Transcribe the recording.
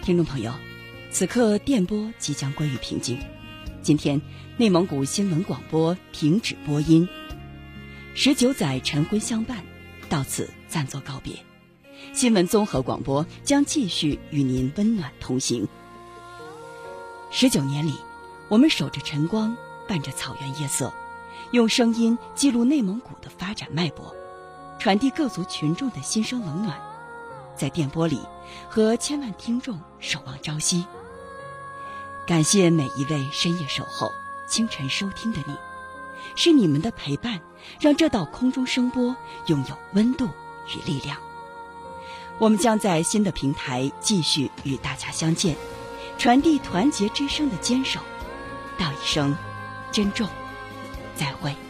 听众朋友，此刻电波即将归于平静。今天，内蒙古新闻广播停止播音，19载晨昏相伴，到此暂作告别。新闻综合广播将继续与您温暖同行。19年里，我们守着晨光，伴着草原夜色，用声音记录内蒙古的发展脉搏，传递各族群众的心声冷暖，在电波里和千万听众守望朝夕。感谢每一位深夜守候、清晨收听的你，是你们的陪伴，让这道空中声波拥有温度与力量。我们将在新的平台继续与大家相见，传递团结之声的坚守。道一声珍重，再会。